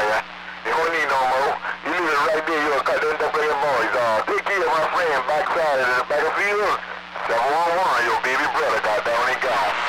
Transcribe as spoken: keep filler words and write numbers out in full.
man. You don't need no more. You leave it right there. You'll cut them up with your boys. Uh, take care of my friend backside of the battlefield. seven one one, your baby brother got down and gone.